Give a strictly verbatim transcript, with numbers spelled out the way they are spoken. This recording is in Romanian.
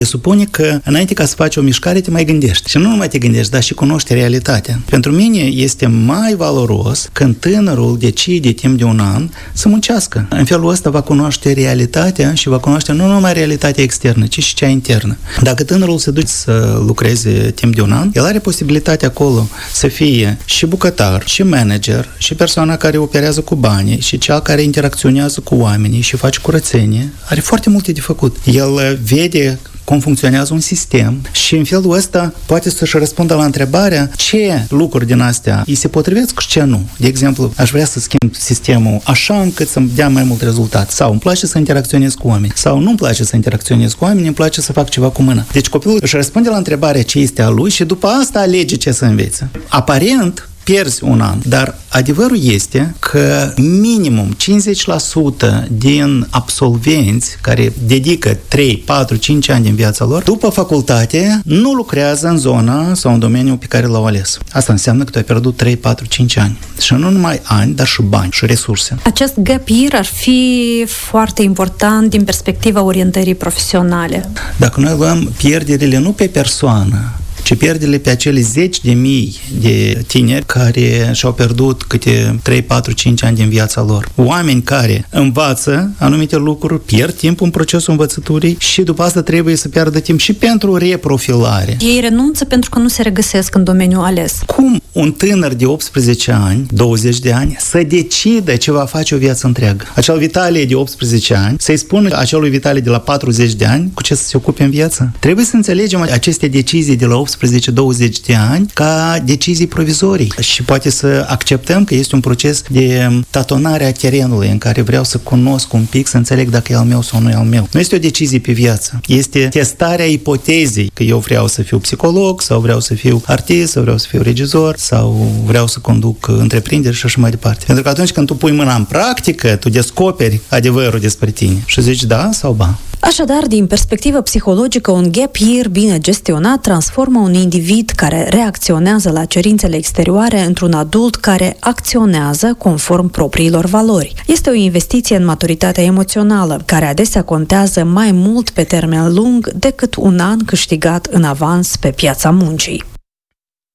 Presupune că înainte ca să faci o mișcare te mai gândești. Și nu numai te gândești, dar și cunoști realitatea. Pentru mine este mai valoros când tânărul decide timp de un an să muncească. În felul ăsta va cunoaște realitatea și va cunoaște nu numai realitatea externă, ci și cea internă. Dacă tânărul se duce să lucreze timp de un an, el are posibilitatea acolo să fie și bucătar, și manager, și persoana care operează cu banii, și cea care interacționează cu oamenii și face curățenie. Are foarte multe de făcut. El vede cum funcționează un sistem și în felul ăsta poate să-și răspundă la întrebarea ce lucruri din astea îi se potrivesc și ce nu. De exemplu, aș vrea să schimb sistemul așa încât să-mi dea mai mult rezultat. Sau îmi place să interacționez cu oameni. Sau nu-mi place să interacționez cu oameni, îmi place să fac ceva cu mâna. Deci copilul își răspunde la întrebarea ce este a lui și după asta alege ce să învețe. Aparent, pierzi un an, dar adevărul este că minimum cincizeci la sută din absolvenți care dedică trei, patru, cinci ani din viața lor, după facultate, nu lucrează în zona sau în domeniul pe care l-au ales. Asta înseamnă că tu ai pierdut trei, patru, cinci ani. Și nu numai ani, dar și bani și resurse. Acest gap year ar fi foarte important din perspectiva orientării profesionale. Dacă noi luăm pierderile nu pe persoană, ci pierderile pe acele zeci de mii de tineri care și-au pierdut câte trei, patru, cinci ani din viața lor. Oameni care învață anumite lucruri, pierd timp în procesul învățăturii și după asta trebuie să pierdă timp și pentru reprofilare. Ei renunță pentru că nu se regăsesc în domeniul ales. Cum un tânăr de optsprezece ani, douăzeci de ani, să decidă ce va face o viață întreagă? Acel Vitalie de optsprezece ani să-i spună acelui Vitalie de la patruzeci de ani cu ce să se ocupe în viață? Trebuie să înțelegem aceste decizii de la optsprezece douăzeci de ani ca decizii provizorii și poate să acceptăm că este un proces de tatonare a terenului în care vreau să cunosc un pic, să înțeleg dacă e al meu sau nu e al meu. Nu este o decizie pe viață. Este testarea ipotezei că eu vreau să fiu psiholog sau vreau să fiu artist sau vreau să fiu regizor sau vreau să conduc întreprinderi și așa mai departe. Pentru că atunci când tu pui mâna în practică, tu descoperi adevărul despre tine și zici da sau ba. Așadar, din perspectivă psihologică, un gap year bine gestionat transformă un individ care reacționează la cerințele exterioare într-un adult care acționează conform propriilor valori. Este o investiție în maturitatea emoțională, care adesea contează mai mult pe termen lung decât un an câștigat în avans pe piața muncii.